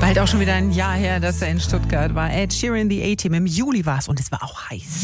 Halt auch schon wieder ein Jahr her, dass er in Stuttgart war. Ed Sheeran, The A-Team. Im Juli war es und es war auch heiß.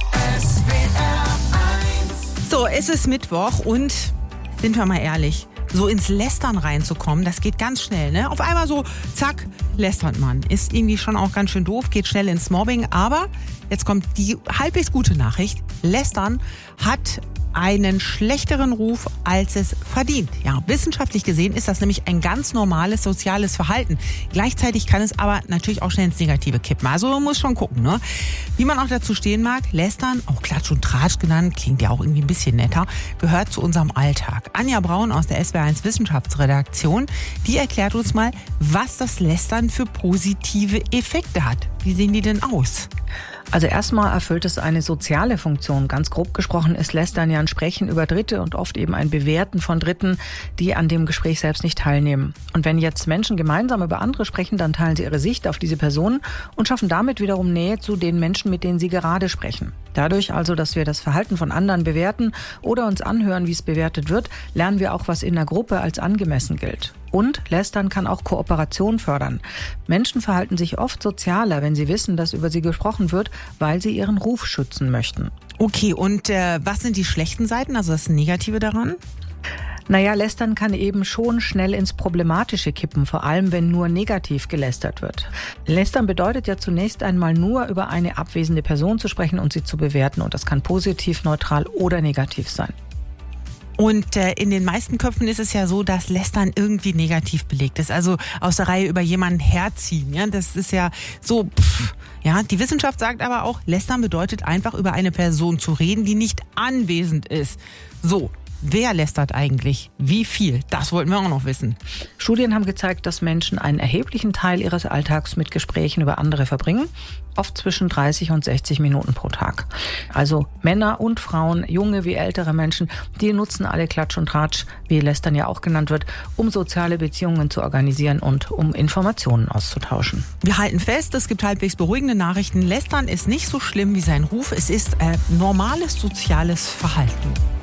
So, es ist Mittwoch und, sind wir mal ehrlich, so ins Lästern reinzukommen, das geht ganz schnell, ne? Auf einmal so, zack, lästert man. Ist irgendwie schon auch ganz schön doof, geht schnell ins Mobbing. Aber jetzt kommt die halbwegs gute Nachricht. Lästern hat einen schlechteren Ruf, als es verdient. Ja, wissenschaftlich gesehen ist das nämlich ein ganz normales soziales Verhalten. Gleichzeitig kann es aber natürlich auch schnell ins Negative kippen. Also man muss schon gucken, ne? Wie man auch dazu stehen mag, Lästern, auch Klatsch und Tratsch genannt, klingt ja auch irgendwie ein bisschen netter, gehört zu unserem Alltag. Anja Braun aus der SWR1 Wissenschaftsredaktion, die erklärt uns mal, was das Lästern für positive Effekte hat. Wie sehen die denn aus? Also erstmal erfüllt es eine soziale Funktion. Ganz grob gesprochen ist Lästern ja ein Sprechen über Dritte und oft eben ein Bewerten von Dritten, die an dem Gespräch selbst nicht teilnehmen. Und wenn jetzt Menschen gemeinsam über andere sprechen, dann teilen sie ihre Sicht auf diese Personen und schaffen damit wiederum Nähe zu den Menschen, mit denen sie gerade sprechen. Dadurch also, dass wir das Verhalten von anderen bewerten oder uns anhören, wie es bewertet wird, lernen wir auch, was in der Gruppe als angemessen gilt. Und Lästern kann auch Kooperation fördern. Menschen verhalten sich oft sozialer, wenn sie wissen, dass über sie gesprochen wird, weil sie ihren Ruf schützen möchten. Okay, und was sind die schlechten Seiten, also das Negative daran? Naja, Lästern kann eben schon schnell ins Problematische kippen, vor allem wenn nur negativ gelästert wird. Lästern bedeutet ja zunächst einmal nur über eine abwesende Person zu sprechen und sie zu bewerten. Und das kann positiv, neutral oder negativ sein. Und in den meisten Köpfen ist es ja so, dass Lästern irgendwie negativ belegt ist. Also aus der Reihe über jemanden herziehen. Ja, das ist ja so. Ja, die Wissenschaft sagt aber auch, Lästern bedeutet einfach über eine Person zu reden, die nicht anwesend ist. So. Wer lästert eigentlich? Wie viel? Das wollten wir auch noch wissen. Studien haben gezeigt, dass Menschen einen erheblichen Teil ihres Alltags mit Gesprächen über andere verbringen. Oft zwischen 30 und 60 Minuten pro Tag. Also Männer und Frauen, junge wie ältere Menschen, die nutzen alle Klatsch und Tratsch, wie Lästern ja auch genannt wird, um soziale Beziehungen zu organisieren und um Informationen auszutauschen. Wir halten fest, es gibt halbwegs beruhigende Nachrichten. Lästern ist nicht so schlimm wie sein Ruf. Es ist normales soziales Verhalten.